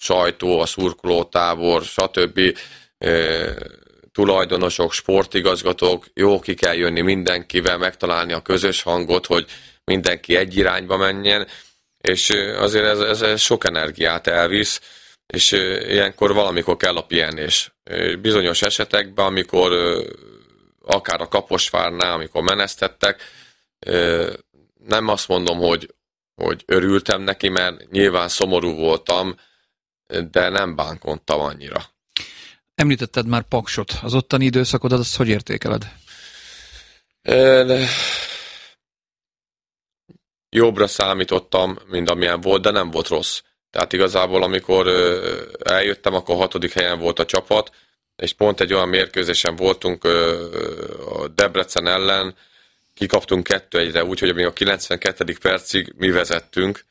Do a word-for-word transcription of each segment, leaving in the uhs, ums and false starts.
sajtó, a szurkolótábor, stb. Tulajdonosok, sportigazgatók, jó, ki kell jönni mindenkivel, megtalálni a közös hangot, hogy mindenki egy irányba menjen, és azért ez, ez, ez sok energiát elvisz, és ilyenkor valamikor kell a pihenés. Bizonyos esetekben, amikor akár a Kaposvárnál, amikor menesztettek, nem azt mondom, hogy, hogy örültem neki, mert nyilván szomorú voltam, de nem bánkodtam annyira. Említetted már Paksot. Az ottani időszakodat, azt hogy értékeled? De jobbra számítottam, mint amilyen volt, de nem volt rossz. Tehát igazából, amikor eljöttem, akkor hatodik helyen volt a csapat, és pont egy olyan mérkőzésen voltunk a Debrecen ellen, kikaptunk kettő egyre, úgyhogy még a kilencvenkettedik percig mi vezettünk,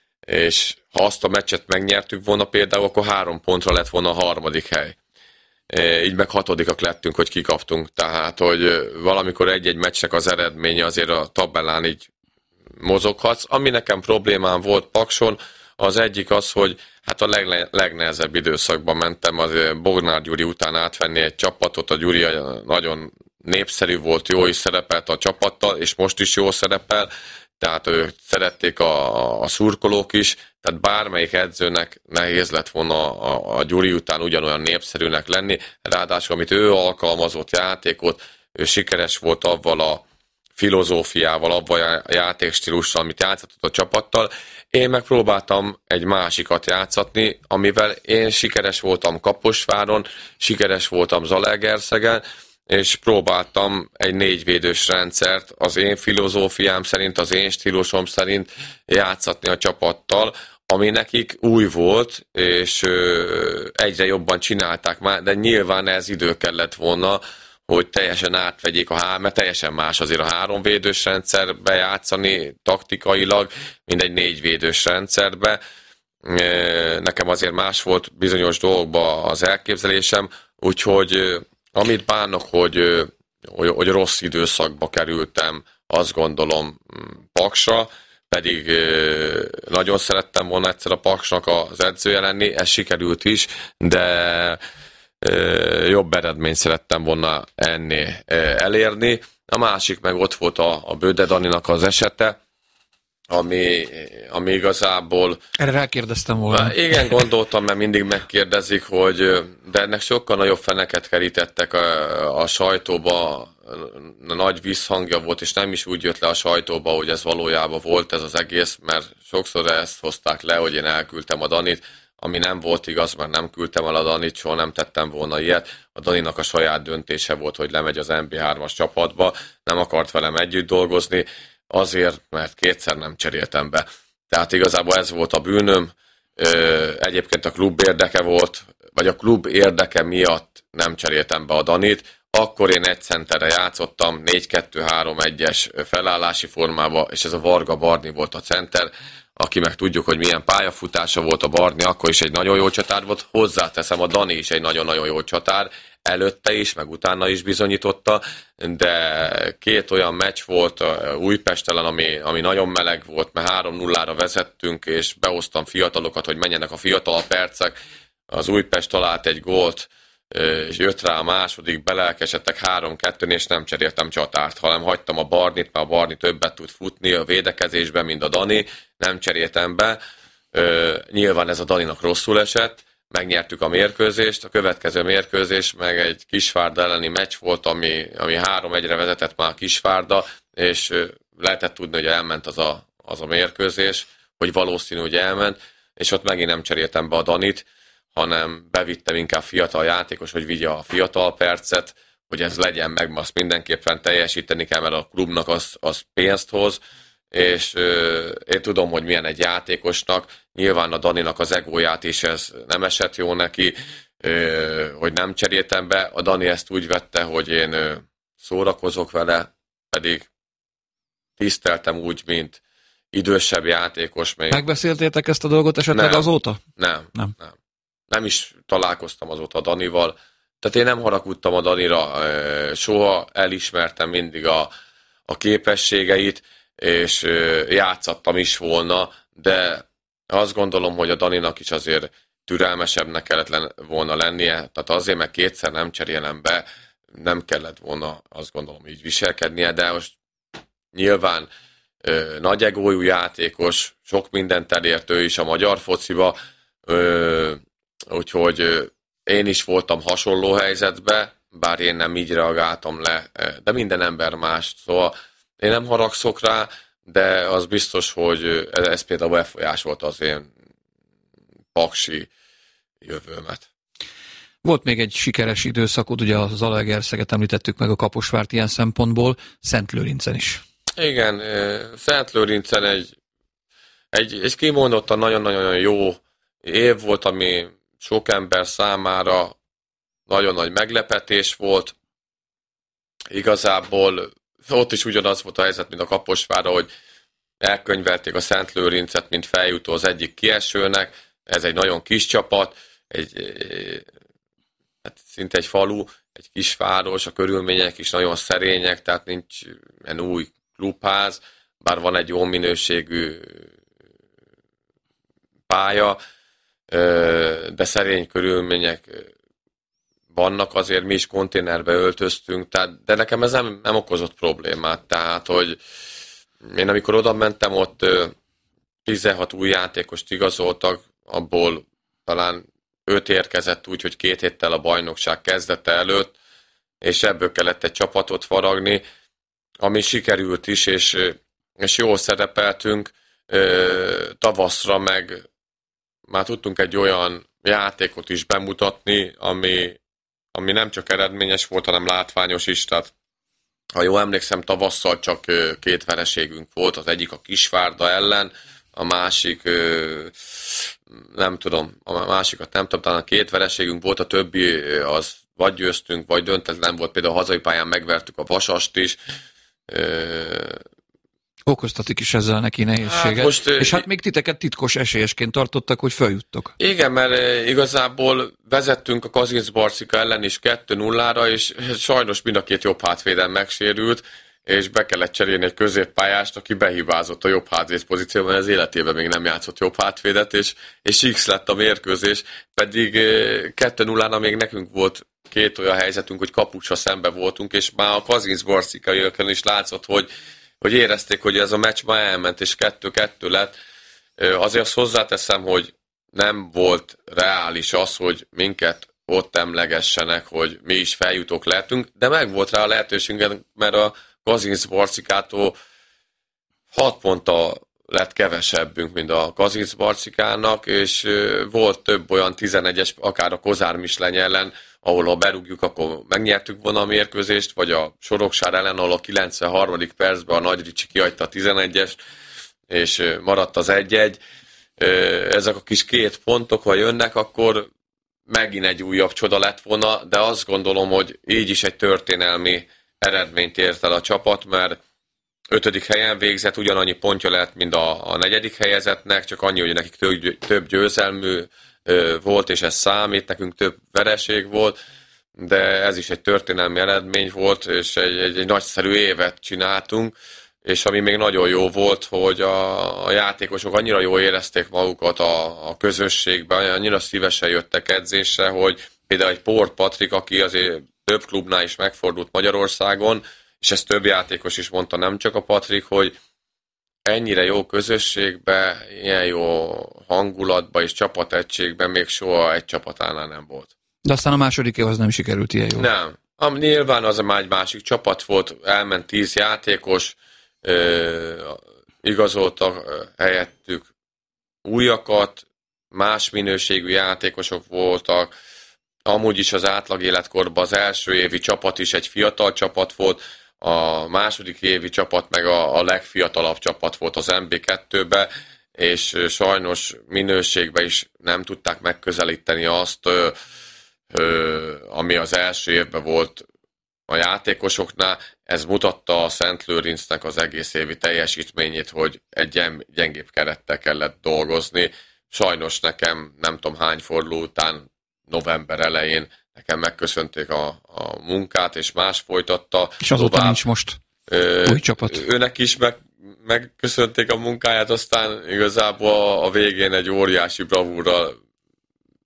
és ha azt a meccset megnyertük volna például, akkor három pontra lett volna a harmadik hely. Így meg hatodikak lettünk, hogy kikaptunk. Tehát, hogy valamikor egy-egy meccsnek az eredménye azért a tabellán így mozoghatsz. Ami nekem problémám volt Pakson, az egyik az, hogy hát a legne, legnehezebb időszakban mentem, az Bognár Gyuri után átvenni egy csapatot, a Gyuri nagyon népszerű volt, jó is szerepelt a csapattal, és most is jó szerepel, tehát őt szerették a, a szurkolók is, tehát bármelyik edzőnek nehéz lett volna a, a Gyuri után ugyanolyan népszerűnek lenni, ráadásul amit ő alkalmazott játékot, ő sikeres volt avval a filozófiával, avval a játékstílussal, amit játszott a csapattal. Én megpróbáltam egy másikat játszatni, amivel én sikeres voltam Kaposváron, sikeres voltam Zalaegerszegen, és próbáltam egy négyvédős rendszert az én filozófiám szerint, az én stílusom szerint játszatni a csapattal, ami nekik új volt, és egyre jobban csinálták már, de nyilván ez idő kellett volna, hogy teljesen átvegyék a há, mert teljesen más azért a háromvédős rendszerbe játszani taktikailag, mint egy négyvédős rendszerbe. Nekem azért más volt bizonyos dolgokban az elképzelésem, úgyhogy amit bánok, hogy, hogy, hogy rossz időszakba kerültem, azt gondolom Paksra, pedig nagyon szerettem volna egyszer a Paksnak az edzője lenni, ez sikerült is, de jobb eredményt szerettem volna ennél elérni. A másik meg ott volt a, a Böde Daninak az esete, ami, ami igazából... Erre rákérdeztem volna. Igen, gondoltam, mert mindig megkérdezik, hogy de ennek sokkal nagyobb feneket kerítettek a, a sajtóba, nagy visszhangja volt, és nem is úgy jött le a sajtóba, hogy ez valójában volt ez az egész, mert sokszor ezt hozták le, hogy én elküldtem a Danit, ami nem volt igaz, mert nem küldtem el a Danit, soha nem tettem volna ilyet. A Daninak a saját döntése volt, hogy lemegy az em bé hármas csapatba, nem akart velem együtt dolgozni, azért, mert kétszer nem cseréltem be. Tehát igazából ez volt a bűnöm. Egyébként a klub érdeke volt, vagy a klub érdeke miatt nem cseréltem be a Danit. Akkor én egy centerre játszottam, négy kettő három egyes felállási formába, és ez a Varga Barni volt a center, aki meg tudjuk, hogy milyen pályafutása volt a Barni, akkor is egy nagyon jó csatár volt. Hozzáteszem, a Dani is egy nagyon-nagyon jó csatár, előtte is, meg utána is bizonyította, de két olyan meccs volt Újpestelen, ami, ami nagyon meleg volt, mert három nullára vezettünk, és behoztam fiatalokat, hogy menjenek a fiatal percek. Az Újpest talált egy gólt, és jött rá a második, belelkesedtek három kettőn, és nem cseréltem csatárt, hanem hagytam a Barnit, mert a Barni többet tud futni a védekezésben, mint a Dani, nem cseréltem be. Nyilván ez a Daninak rosszul esett, megnyertük a mérkőzést, a következő mérkőzés meg egy Kisvárda elleni meccs volt, ami, ami három egyre vezetett már Kisvárda, és lehetett tudni, hogy elment az a, az a mérkőzés, hogy valószínű, hogy elment, és ott megint nem cseréltem be a Danit, hanem bevittem inkább fiatal játékos, hogy vigye a fiatal percet, hogy ez legyen meg, azt mindenképpen teljesíteni kell, mert a klubnak az, az pénzt hoz, és euh, én tudom, hogy milyen egy játékosnak, nyilván a Daninak az egóját is ez nem esett jó neki, euh, hogy nem cseréltem be, a Dani ezt úgy vette, hogy én euh, szórakozok vele, pedig tiszteltem úgy, mint idősebb játékos. Még... Megbeszéltétek ezt a dolgot esetleg nem, azóta? Nem, nem, nem. Nem is találkoztam azóta a Danival, tehát én nem haragudtam a Danira, soha elismertem mindig a, a képességeit, és játszattam is volna, de azt gondolom, hogy a Daninak is azért türelmesebbnek kellett volna lennie, tehát azért, mert kétszer nem cserélem be, nem kellett volna, azt gondolom, így viselkednie, de most nyilván ö, nagy egójú játékos, sok mindent elért ő is a magyar fociba, ö, úgyhogy ö, én is voltam hasonló helyzetbe, bár én nem így reagáltam le, de minden ember más, szóval én nem haragszok rá, de az biztos, hogy ez például befolyásolta az én paksi jövőmet. Volt még egy sikeres időszakod, ugye az Zalaegerszeget említettük meg, a Kaposvárt ilyen szempontból, Szentlőrincen is. Igen, Szentlőrincen egy, egy, egy kimondottan nagyon-nagyon jó év volt, ami sok ember számára nagyon nagy meglepetés volt. Igazából ott is ugyanaz volt a helyzet, mint a Kaposvárra, hogy elkönyvelték a Szentlőrincet, mint feljutó az egyik kiesőnek. Ez egy nagyon kis csapat, egy, hát szinte egy falu, egy kisváros, a körülmények is nagyon szerények, tehát nincs ilyen új klubház, bár van egy jó minőségű pálya, de szerény körülmények vannak, azért mi is konténerbe öltöztünk, tehát, de nekem ez nem, nem okozott problémát, tehát, hogy én amikor oda mentem, ott tizenhat új játékost igazoltak, abból talán öt érkezett úgy, hogy két héttel a bajnokság kezdete előtt, és ebből kellett egy csapatot faragni, ami sikerült is, és, és jól szerepeltünk. Tavaszra meg már tudtunk egy olyan játékot is bemutatni, ami, ami nem csak eredményes volt, hanem látványos is, tehát ha jól emlékszem, tavasszal csak két vereségünk volt, az egyik a Kisvárda ellen, a másik, nem tudom, a másikat nem tudom, talán két vereségünk volt, a többi az vagy győztünk, vagy döntetlen volt, például a hazai pályán megvertük a Vasast is. Okoztatik is ezzel neki nehézséget. Hát most, és hát még titeket titkos esélyesként tartottak, hogy feljuttok. Igen, mert igazából vezettünk a Kazincbarcika ellen is kettő nullára, és sajnos mind a két jobb hátvéden megsérült, és be kellett cserélni egy középpályást, aki behibázott a jobb hátvéd pozícióban, az életében még nem játszott jobb hátvédet, és, és X lett a mérkőzés, pedig kettő nullára még nekünk volt két olyan helyzetünk, hogy kapucsa szembe voltunk, és már a Kazincbarcikaiakon is látszott, hogy hogy érezték, hogy ez a meccs már elment, és kettő-kettő lett. Azért azt hozzáteszem, hogy nem volt reális az, hogy minket ott emlegessenek, hogy mi is feljutók lehetünk, de meg volt rá a lehetőségünk, mert a Kazincbarcikától hat ponttal lett kevesebbünk, mint a Kazincbarcikának, és volt több olyan tizenegyes, akár a Kozár Misleny ellen, ahol ha berúgjuk, akkor megnyertük volna a mérkőzést, vagy a Soroksár ellen, ahol a kilencvenharmadik percben a Nagy Ricsi kihagyta a tizenegyest, és maradt az egy-egy. Ezek a kis két pontok, ha jönnek, akkor megint egy újabb csoda lett volna, de azt gondolom, hogy így is egy történelmi eredményt ért el a csapat, mert ötödik helyen végzett, ugyanannyi pontja lett, mint a, a negyedik helyezetnek, csak annyi, hogy nekik több, több győzelmű volt, és ez számít, nekünk több vereség volt, de ez is egy történelmi eredmény volt, és egy, egy, egy nagyszerű évet csináltunk, és ami még nagyon jó volt, hogy a, a játékosok annyira jól érezték magukat a, a közösségben, annyira szívesen jöttek edzésre, hogy például egy Port Patrik, aki azért több klubnál is megfordult Magyarországon, és ezt több játékos is mondta, nem csak a Patrik, hogy ennyire jó közösségben, ilyen jó hangulatban és csapategységben még soha egy csapatánál nem volt. De aztán a második év az nem sikerült ilyen jól. Nem. Am, nyilván az már egy másik csapat volt, elment tíz játékos, ö, igazoltak helyettük újakat, más minőségű játékosok voltak, amúgy is az átlag életkorban az első évi csapat is egy fiatal csapat volt, a második évi csapat meg a, a legfiatalabb csapat volt az em bé kettőbe, és sajnos minőségben is nem tudták megközelíteni azt, ö, ö, ami az első évben volt a játékosoknál. Ez mutatta a Szentlőrincnek az egész évi teljesítményét, hogy egy gyengébb kerettel kellett dolgozni. Sajnos nekem nem tudom hány forduló után, november elején nekem megköszönték a, a munkát, és más folytatta. És azóta tovább. Nincs most ö, új csapat. Őnek is meg, megköszönték a munkáját, aztán igazából a, a végén egy óriási bravúrral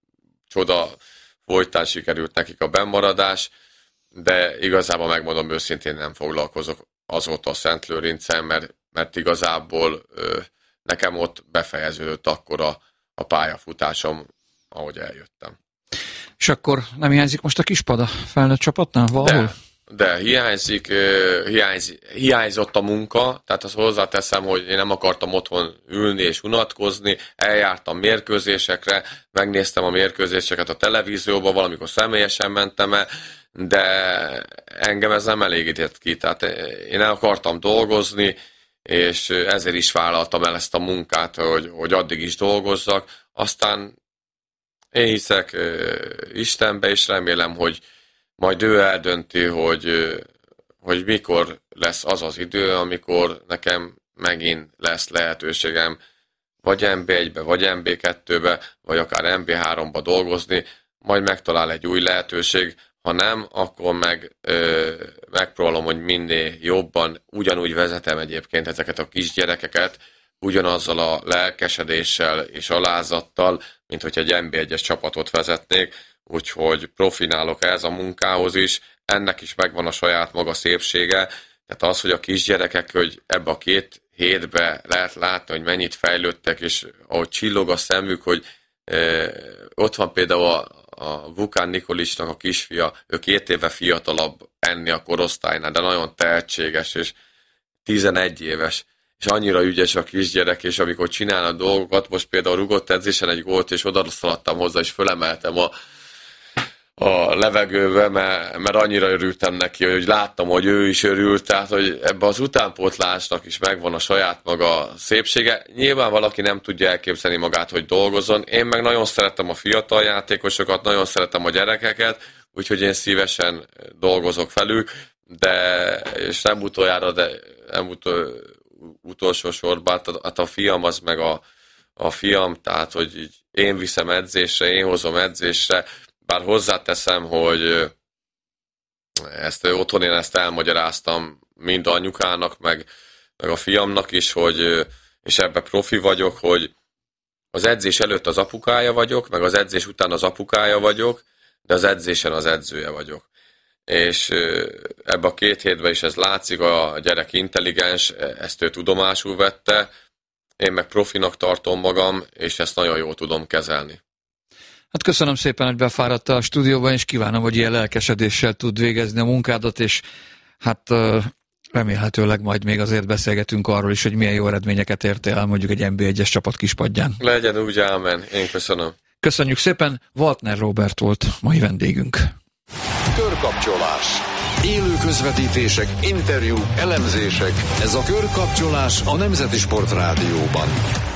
csoda folytán sikerült nekik a bennmaradás, de igazából megmondom őszintén nem foglalkozok azóta a Szentlőrincen, mert, mert igazából ö, nekem ott befejeződött akkor a, a pályafutásom, ahogy eljöttem. És akkor nem hiányzik most a kispad a felnőtt csapatnál valahol? De. De hiányzik, hiányz, hiányzott a munka, tehát azt hozzáteszem, hogy én nem akartam otthon ülni és unatkozni, eljártam mérkőzésekre, megnéztem a mérkőzéseket a televízióban, valamikor személyesen mentem el, de engem ez nem elégített ki, tehát én el akartam dolgozni, és ezért is vállaltam el ezt a munkát, hogy, hogy addig is dolgozzak, aztán én hiszek Istenbe, és remélem, hogy majd ő eldönti, hogy, hogy mikor lesz az az idő, amikor nekem megint lesz lehetőségem vagy en bé egybe, vagy en bé kettőbe, vagy akár en bé háromba dolgozni, majd megtalál egy új lehetőség, ha nem, akkor meg ö, megpróbálom, hogy minél jobban, ugyanúgy vezetem egyébként ezeket a kisgyerekeket, ugyanazzal a lelkesedéssel és alázattal, mint hogy egy en bé egyes csapatot vezetnék, úgyhogy profinálok ez a munkához is, ennek is megvan a saját maga szépsége, tehát az, hogy a kisgyerekek, hogy ebbe a két hétbe lehet látni, hogy mennyit fejlődtek, és ahogy csillog a szemük, hogy e, ott van például a, a Vukán Nikolicsnak a kisfia, ő két éve fiatalabb enni a korosztálynál, de nagyon tehetséges, és tizenegy éves, és annyira ügyes a kisgyerek, és amikor csinál a dolgokat, most például rugott edzésen egy gólt, és oda szaladtam hozzá, és fölemeltem a a levegőbe, mert, mert annyira örültem neki, hogy láttam, hogy ő is örült, tehát, hogy ebbe az utánpótlásnak is megvan a saját maga szépsége. Nyilván valaki nem tudja elképzelni magát, hogy dolgozzon. Én meg nagyon szeretem a fiatal játékosokat, nagyon szeretem a gyerekeket, úgyhogy én szívesen dolgozok velük, de, és nem utoljára, de nem utol, utolsó sorban, hát a fiam az meg a, a fiam, tehát, hogy így én viszem edzésre, én hozom edzésre, bár hozzáteszem, hogy ezt otthon én ezt elmagyaráztam mind anyukának, meg, meg a fiamnak is, hogy, és ebbe profi vagyok, hogy az edzés előtt az apukája vagyok, meg az edzés után az apukája vagyok, de az edzésen az edzője vagyok. És ebbe a két hétben is ez látszik, a gyerek intelligens, ezt ő tudomásul vette, én meg profinak tartom magam, és ezt nagyon jól tudom kezelni. Hát köszönöm szépen, hogy befáradtál a stúdióban, és kívánom, hogy ilyen lelkesedéssel tud végezni a munkádat, és hát remélhetőleg majd még azért beszélgetünk arról is, hogy milyen jó eredményeket értél el mondjuk egy en bé egyes csapat kispadján. Legyen úgy, ámen. Én köszönöm. Köszönjük szépen, Waltner Róbert volt mai vendégünk. Körkapcsolás. Élő közvetítések, interjúk, elemzések. Ez a Körkapcsolás a Nemzeti Sport Rádióban.